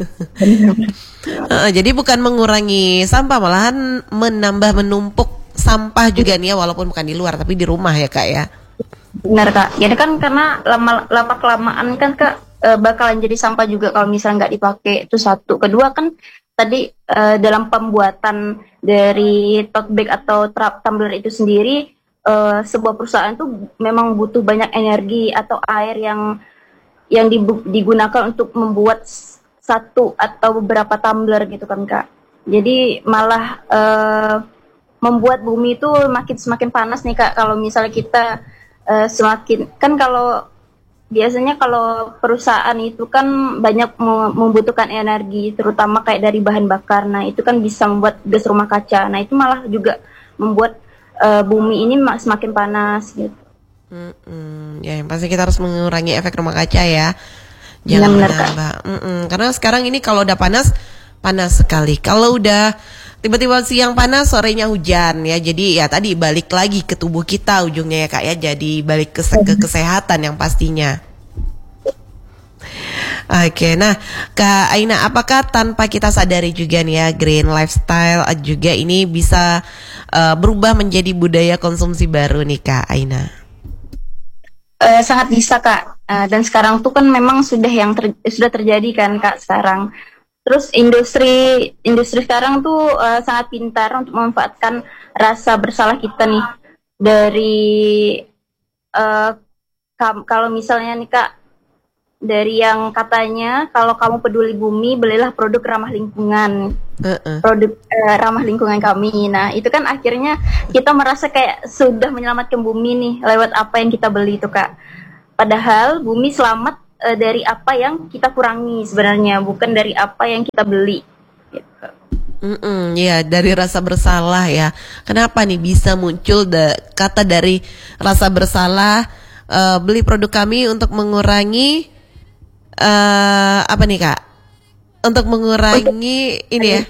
uh, jadi bukan mengurangi sampah, malahan menambah menumpuk sampah juga nih ya, walaupun bukan di luar tapi di rumah ya Kak ya.
Benar Kak. Jadi kan karena lama lama kelamaan kan Kak eh, bakalan jadi sampah juga kalau misalnya nggak dipakai. Itu satu. Kedua kan tadi eh, dalam pembuatan dari tote bag atau trap tumbler itu sendiri eh, sebuah perusahaan tuh memang butuh banyak energi atau air yang yang dibu- digunakan untuk membuat s- satu atau beberapa tumbler gitu kan Kak. Jadi malah eh, membuat bumi itu makin semakin panas nih Kak kalau misalnya kita eh, semakin kan kalau biasanya kalau perusahaan itu kan banyak mu- membutuhkan energi terutama kayak dari bahan bakar. Nah, itu kan bisa membuat gas rumah kaca. Nah, itu malah juga membuat eh, bumi ini ma- semakin panas gitu.
Mm-mm. Ya, yang pasti kita harus mengurangi efek rumah kaca ya.
Iya,
Jangan
benar, Kak.
menambah. Mm-mm. Karena sekarang ini kalau udah panas, panas sekali. Kalau udah tiba-tiba siang panas, sorenya hujan ya. Jadi ya tadi balik lagi ke tubuh kita ujungnya ya Kak ya. Jadi balik ke, ke kesehatan yang pastinya. Oke, nah Kak Aina, apakah tanpa kita sadari juga nih ya green lifestyle juga ini bisa uh, berubah menjadi budaya konsumsi baru nih Kak Aina?
Eh, sangat bisa Kak. Eh, dan sekarang tuh kan memang sudah yang ter- sudah terjadi kan Kak sekarang. Terus industri industri sekarang tuh eh, sangat pintar untuk memanfaatkan rasa bersalah kita nih dari eh, kam- kalau misalnya nih Kak dari yang katanya kalau kamu peduli bumi belilah produk ramah lingkungan.
Uh-uh.
Produk eh, ramah lingkungan kami. Nah, itu kan akhirnya kita merasa kayak sudah menyelamatkan bumi nih lewat apa yang kita beli itu, Kak. Padahal bumi selamat eh, dari apa yang kita kurangi sebenarnya, bukan dari apa yang kita beli. Gitu.
Mm-mm, ya dari rasa bersalah ya. Kenapa nih bisa muncul da- kata dari rasa bersalah uh, beli produk kami untuk mengurangi uh, apa nih Kak? Untuk mengurangi ini ya.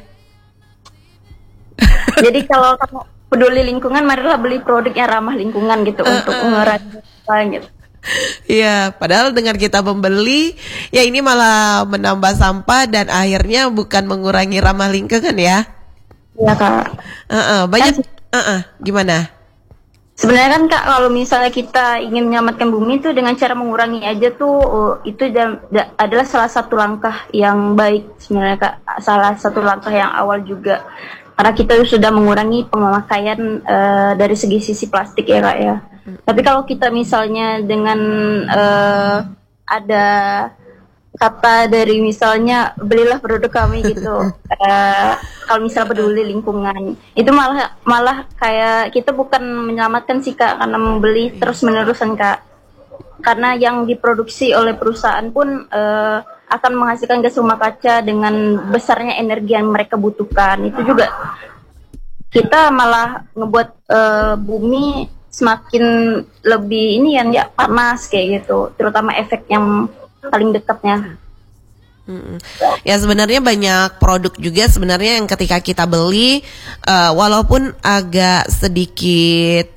Jadi kalau kamu peduli lingkungan, marilah beli produk yang ramah lingkungan gitu uh, untuk mengurangi sampah gitu.
Iya, padahal dengan kita membeli, ya ini malah menambah sampah dan akhirnya bukan mengurangi ramah lingkungan ya.
Iya Kak.
Uh-uh, banyak. Uh-uh, gimana?
Sebenarnya kan Kak, kalau misalnya kita ingin menyelamatkan bumi itu dengan cara mengurangi aja tuh, oh, itu da- da- adalah salah satu langkah yang baik sebenarnya Kak. Salah satu langkah yang awal juga. Karena kita sudah mengurangi pemakaian uh, dari segi sisi plastik ya Kak ya. Hmm. Tapi kalau kita misalnya dengan uh, ada kata dari misalnya belilah produk kami gitu, uh, kalau misalnya peduli lingkungan, itu malah malah kayak kita bukan menyelamatkan sih Kak, karena membeli terus menerusan Kak, karena yang diproduksi oleh perusahaan pun uh, akan menghasilkan gas rumah kaca dengan besarnya energi yang mereka butuhkan. Itu juga kita malah ngebuat uh, bumi semakin lebih ini yang ya panas kayak gitu, terutama efek yang paling dekatnya.
Hmm. Ya sebenarnya banyak produk juga sebenarnya yang ketika kita beli uh, walaupun agak sedikit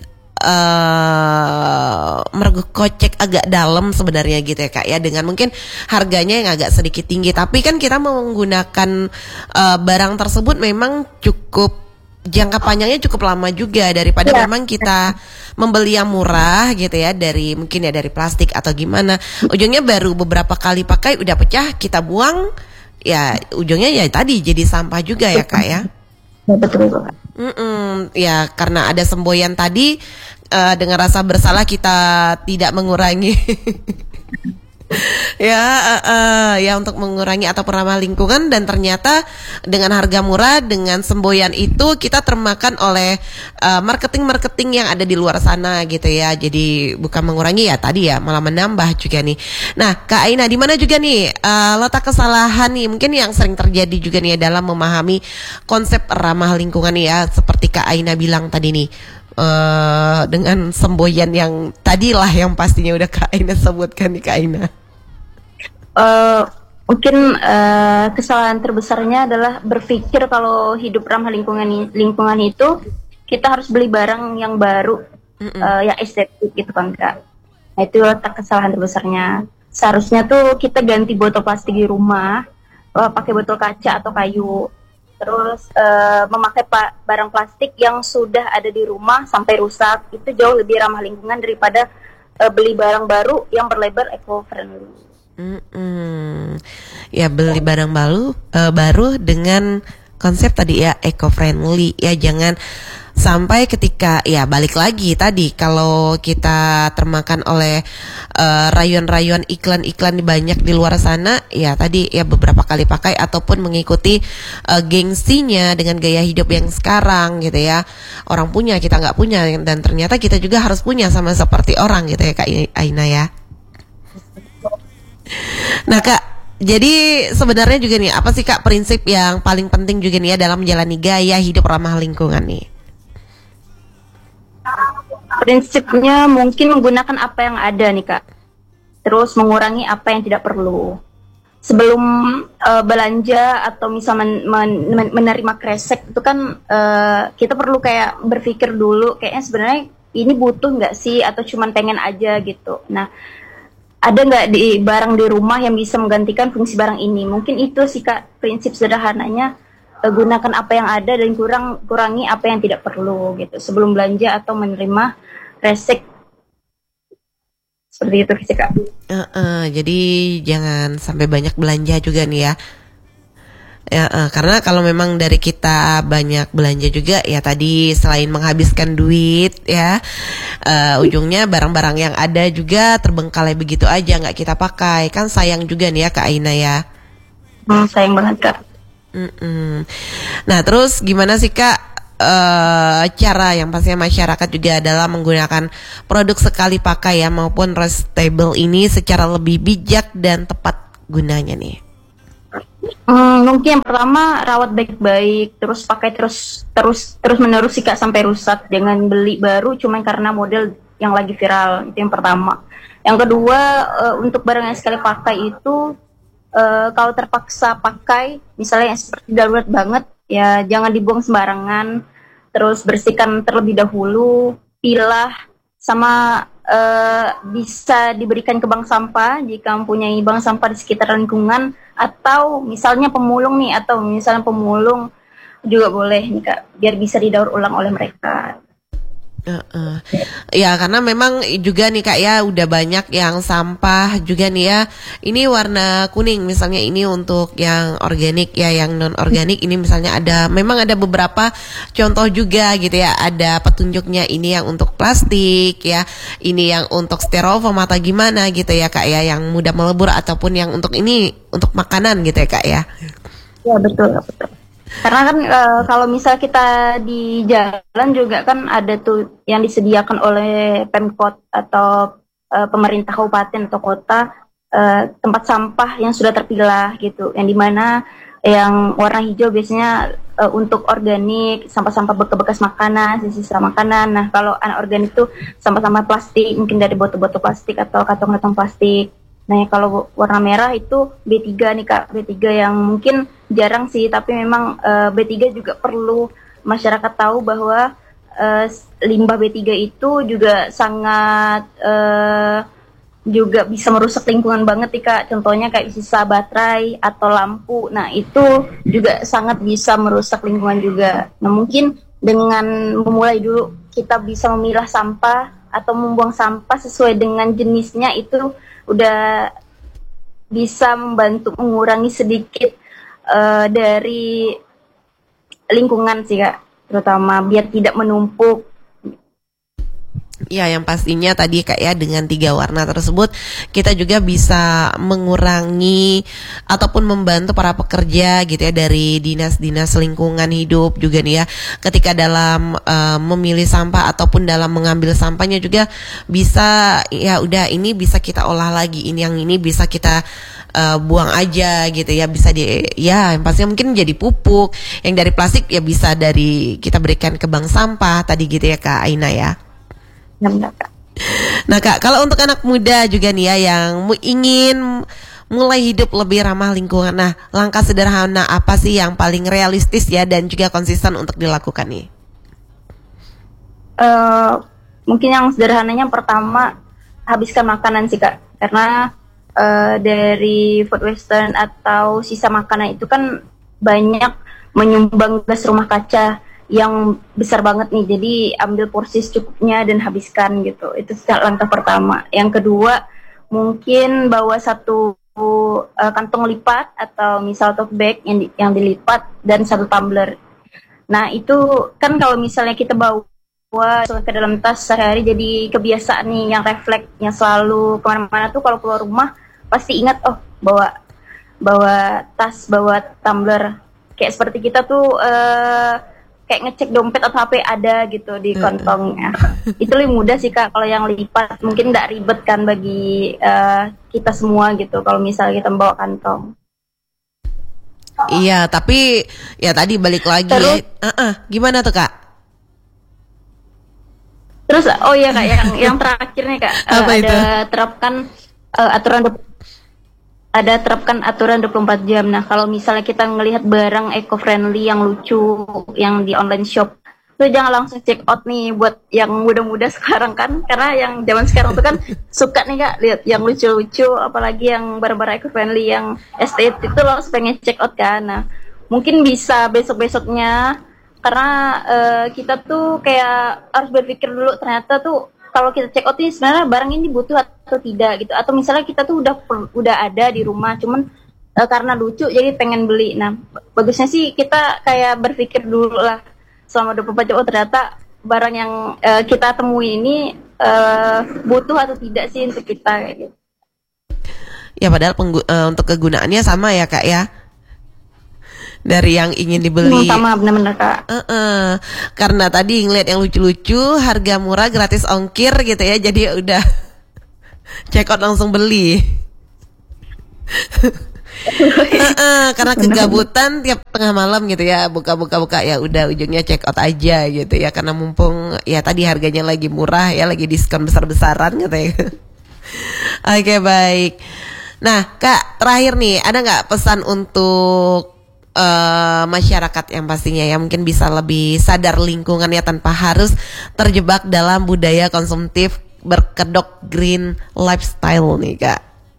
uh, mergo kocek agak dalam sebenarnya gitu ya Kak ya, dengan mungkin harganya yang agak sedikit tinggi, tapi kan kita menggunakan uh, barang tersebut memang cukup jangka panjangnya cukup lama juga daripada ya. Memang kita membeli yang murah gitu ya, dari mungkin ya dari plastik atau gimana, ujungnya baru beberapa kali pakai udah pecah kita buang, ya ujungnya ya tadi jadi sampah juga ya Kak ya.
Betul betul.
Mm-mm, ya karena ada semboyan tadi uh, dengan rasa bersalah kita tidak mengurangi ya uh, uh, ya untuk mengurangi atau ramah lingkungan, dan ternyata dengan harga murah dengan semboyan itu kita termakan oleh uh, marketing-marketing yang ada di luar sana gitu ya. Jadi bukan mengurangi ya tadi ya, malah menambah juga nih. Nah Kak Aina, di mana juga nih uh, letak kesalahan nih mungkin yang sering terjadi juga nih ya dalam memahami konsep ramah lingkungan nih ya, seperti Kak Aina bilang tadi nih uh, dengan semboyan yang tadilah yang pastinya udah Kak Aina sebutkan nih Kak Aina.
Uh, mungkin uh, kesalahan terbesarnya adalah berpikir kalau hidup ramah lingkungan lingkungan itu kita harus beli barang yang baru, uh, yang estetik gitu kan Kak. Nah itu letak kesalahan terbesarnya. Seharusnya tuh kita ganti botol plastik di rumah, uh, pakai botol kaca atau kayu. Terus uh, memakai pa- barang plastik yang sudah ada di rumah sampai rusak, itu jauh lebih ramah lingkungan daripada uh, beli barang baru yang berlabel eco-friendly.
Mm-mm. Ya beli barang baru uh, baru dengan konsep tadi ya eco-friendly ya, jangan sampai ketika ya balik lagi tadi kalau kita termakan oleh uh, rayuan-rayuan iklan-iklan banyak di luar sana ya tadi ya beberapa kali pakai ataupun mengikuti uh, gengsinya dengan gaya hidup yang sekarang gitu ya, orang punya kita nggak punya dan ternyata kita juga harus punya sama seperti orang gitu ya Kak Aina ya. Nah Kak, jadi sebenarnya juga nih apa sih Kak prinsip yang paling penting juga nih ya dalam menjalani gaya hidup ramah lingkungan nih?
Prinsipnya mungkin menggunakan apa yang ada nih Kak, terus mengurangi apa yang tidak perlu. Sebelum uh, belanja atau misal men- men- menerima kresek itu kan uh, kita perlu kayak berpikir dulu kayaknya sebenarnya ini butuh nggak sih atau cuman pengen aja gitu. Nah, ada nggak di barang di rumah yang bisa menggantikan fungsi barang ini? Mungkin itu sih Kak prinsip sederhananya. Gunakan apa yang ada dan kurang kurangi apa yang tidak perlu gitu sebelum belanja atau menerima resek, seperti itu sih Kak.
Uh, uh, jadi jangan sampai banyak belanja juga nih ya. Ya, uh, karena kalau memang dari kita banyak belanja juga ya tadi selain menghabiskan duit ya, uh, ujungnya barang-barang yang ada juga terbengkalai begitu aja nggak kita pakai, kan sayang juga nih ya Kak Aina ya.
Hmm, sayang banget Kak.
Mm-mm. Nah terus gimana sih Kak uh, cara yang pastinya masyarakat juga adalah menggunakan produk sekali pakai ya maupun restable ini secara lebih bijak dan tepat gunanya nih?
Hmm, mungkin yang pertama rawat baik-baik, terus pakai terus terus terus menerus sih Kak sampai rusak. Jangan beli baru cuma karena model yang lagi viral, itu yang pertama. Yang kedua uh, untuk barang yang sekali pakai itu Uh, kalau terpaksa pakai, misalnya yang seperti darurat banget, ya jangan dibuang sembarangan. Terus bersihkan terlebih dahulu, pilah, sama uh, bisa diberikan ke bank sampah jika mempunyai bank sampah di sekitar lingkungan, atau misalnya pemulung nih, atau misalnya pemulung juga boleh nih Kak, biar bisa didaur ulang oleh mereka.
Uh, uh. Ya karena memang juga nih Kak ya udah banyak yang sampah juga nih ya. Ini warna kuning misalnya ini untuk yang organik ya, yang non organik ini misalnya ada memang ada beberapa contoh juga gitu ya. Ada petunjuknya ini yang untuk plastik ya, ini yang untuk styrofoam atau gimana gitu ya Kak ya, yang mudah melebur ataupun yang untuk ini untuk makanan gitu ya Kak ya.
Ya betul betul. Karena kan e, kalau misal kita di jalan juga kan ada tuh yang disediakan oleh Pemkot atau e, pemerintah kabupaten atau kota e, tempat sampah yang sudah terpilah gitu, yang dimana yang warna hijau biasanya e, untuk organik, sampah-sampah bekas makanan, sisa makanan. Nah kalau anorganik itu sampah-sampah plastik, mungkin dari botol-botol plastik atau kantong-kantong plastik. Nah kalau warna merah itu B tiga nih Kak, B tiga yang mungkin jarang sih, tapi memang uh, B tiga juga perlu masyarakat tahu bahwa uh, limbah B tiga itu juga sangat uh, juga bisa merusak lingkungan banget nih Kak. Contohnya kayak sisa baterai atau lampu, nah itu juga sangat bisa merusak lingkungan juga. Nah mungkin dengan memulai dulu kita bisa memilah sampah atau membuang sampah sesuai dengan jenisnya, itu udah bisa membantu mengurangi sedikit uh, dari lingkungan sih Kak, terutama biar tidak menumpuk.
Ya yang pastinya tadi Kak ya dengan tiga warna tersebut kita juga bisa mengurangi ataupun membantu para pekerja gitu ya dari dinas-dinas lingkungan hidup juga nih ya, ketika dalam uh, memilih sampah ataupun dalam mengambil sampahnya juga bisa ya udah ini bisa kita olah lagi, ini yang ini bisa kita uh, buang aja gitu ya, bisa di ya yang pastinya mungkin jadi pupuk, yang dari plastik ya bisa dari kita berikan ke bank sampah tadi gitu ya Kak Aina ya. Nah Kak, kalau untuk anak muda juga nih ya yang ingin mulai hidup lebih ramah lingkungan, nah langkah sederhana apa sih yang paling realistis ya dan juga konsisten untuk dilakukan nih?
Uh, mungkin yang sederhananya pertama habiskan makanan sih Kak, karena uh, dari food western atau sisa makanan itu kan banyak menyumbang gas rumah kaca yang besar banget nih, jadi ambil porsi secukupnya dan habiskan gitu. Itu langkah pertama. Yang kedua, mungkin bawa satu uh, kantong lipat atau misal tote bag yang di, yang dilipat dan satu tumbler. Nah itu kan kalau misalnya kita bawa ke dalam tas sehari-hari jadi kebiasaan nih yang refleksnya selalu kemana-mana tuh kalau keluar rumah pasti ingat oh bawa bawa tas, bawa tumbler. Kayak seperti kita tuh uh, kayak ngecek dompet atau H P ada gitu di kantongnya. Itu lebih mudah sih Kak kalau yang lipat, mungkin nggak ribet kan bagi uh, kita semua gitu kalau misalnya kita bawa kantong.
Iya, tapi ya tadi balik lagi.
Terus,
uh-uh, gimana tuh Kak?
Terus oh iya Kak, yang yang terakhir nih Kak, uh,
Apa
ada
itu?
terapkan uh, aturan ada terapkan aturan dua puluh empat jam. Nah, kalau misalnya kita ngelihat barang eco-friendly yang lucu yang di online shop, tuh jangan langsung check out nih buat yang muda-muda sekarang kan. Karena yang zaman sekarang tuh kan suka nih Kak lihat yang lucu-lucu, apalagi yang barang-barang eco-friendly yang estetik itu langsung pengen check out kan. Nah, mungkin bisa besok-besoknya karena uh, kita tuh kayak harus berpikir dulu ternyata tuh kalau kita check out ini sebenarnya barang ini butuh atau tidak gitu, atau misalnya kita tuh udah udah ada di rumah cuman uh, karena lucu jadi pengen beli. Nah bagusnya sih kita kayak berpikir dulu lah selama dua puluh empat jam, oh ternyata barang yang uh, kita temui ini uh, butuh atau tidak sih untuk kita kayak gitu.
Ya padahal penggu- uh, untuk kegunaannya sama ya Kak ya, dari yang ingin dibeli.
Sama benar-benar Kak.
Uh-uh. Karena tadi ngeliat yang lucu-lucu, harga murah, gratis ongkir gitu ya, jadi udah check out langsung beli. uh-uh. Karena kegabutan tiap tengah malam gitu ya, buka-buka-buka ya udah ujungnya check out aja gitu ya, karena mumpung ya tadi harganya lagi murah ya, lagi diskon besar-besaran gitu ya. Oke okay, baik. Nah Kak, terakhir nih, ada nggak pesan untuk Uh, masyarakat yang pastinya ya mungkin bisa lebih sadar lingkungan ya tanpa harus terjebak dalam budaya konsumtif berkedok green lifestyle nih Kak?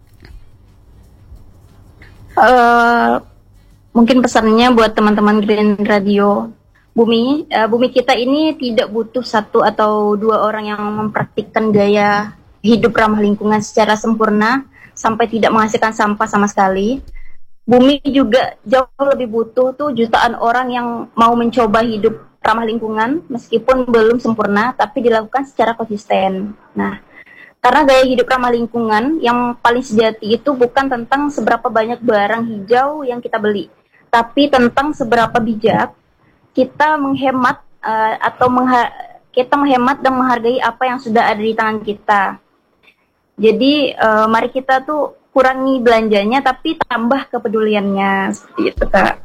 Uh, mungkin pesannya buat teman-teman Green Radio, bumi uh, bumi kita ini tidak butuh satu atau dua orang yang mempraktikkan gaya hidup ramah lingkungan secara sempurna sampai tidak menghasilkan sampah sama sekali. Bumi juga jauh lebih butuh tuh jutaan orang yang mau mencoba hidup ramah lingkungan meskipun belum sempurna tapi dilakukan secara konsisten. Nah, karena gaya hidup ramah lingkungan yang paling sejati itu bukan tentang seberapa banyak barang hijau yang kita beli, tapi tentang seberapa bijak kita menghemat uh, atau mengha- kita menghemat dan menghargai apa yang sudah ada di tangan kita. Jadi uh, mari kita tuh kurangi belanjanya tapi tambah kepeduliannya, seperti itu Kak.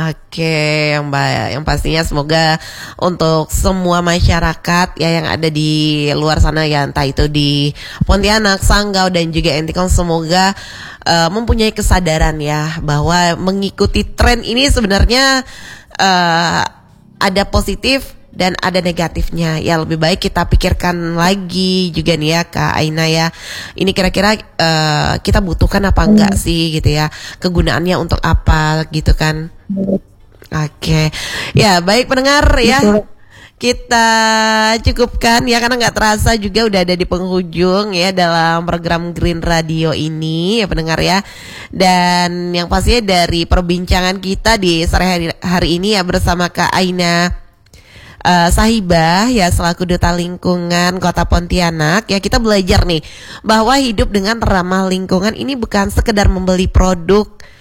Oke, yang baik, yang pastinya semoga untuk semua masyarakat ya yang ada di luar sana ya, entah itu di Pontianak, Sanggau dan juga Entikong, semoga uh, mempunyai kesadaran ya bahwa mengikuti tren ini sebenarnya uh, ada positif dan ada negatifnya. Ya lebih baik kita pikirkan lagi juga nih ya Kak Aina ya, ini kira-kira uh, kita butuhkan apa enggak hmm. sih gitu ya, kegunaannya untuk apa gitu kan. Oke okay. Ya baik pendengar ya, kita cukupkan ya karena nggak terasa juga udah ada di penghujung ya dalam program Green Radio ini ya pendengar ya. Dan yang pastinya dari perbincangan kita di sore hari, hari ini ya bersama Kak Aina Uh, Sahibah ya selaku Duta Lingkungan Kota Pontianak ya, kita belajar nih bahwa hidup dengan ramah lingkungan ini bukan sekedar membeli produk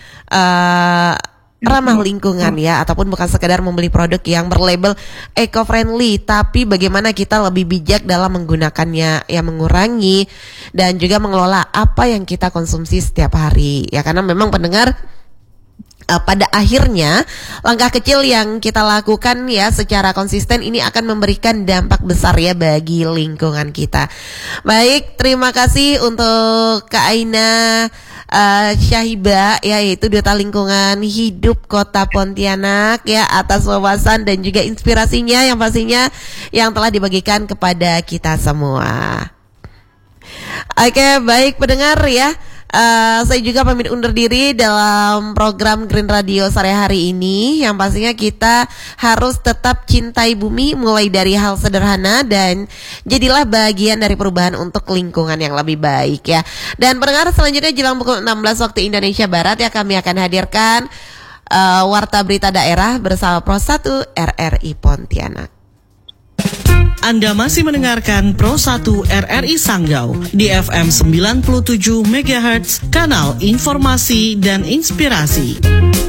uh, ramah lingkungan ya, ataupun bukan sekedar membeli produk yang berlabel eco-friendly, tapi bagaimana kita lebih bijak dalam menggunakannya ya, mengurangi dan juga mengelola apa yang kita konsumsi setiap hari ya, karena memang pendengar Uh, pada akhirnya langkah kecil yang kita lakukan ya secara konsisten ini akan memberikan dampak besar ya bagi lingkungan kita. Baik, terima kasih untuk Kak Aina uh, Sahibah ya, yaitu Duta Lingkungan Hidup Kota Pontianak ya, atas wawasan dan juga inspirasinya yang pastinya yang telah dibagikan kepada kita semua. Oke, baik pendengar ya. Uh, saya juga pamit undur diri dalam program Green Radio sore hari ini. Yang pastinya kita harus tetap cintai bumi, mulai dari hal sederhana, dan jadilah bagian dari perubahan untuk lingkungan yang lebih baik ya. Dan pendengar, selanjutnya jelang pukul enam belas waktu Indonesia Barat ya, kami akan hadirkan uh, Warta Berita Daerah bersama Pro satu R R I Pontianak.
Anda masih mendengarkan Pro satu R R I Sanggau di F M sembilan puluh tujuh megahertz, kanal informasi dan inspirasi.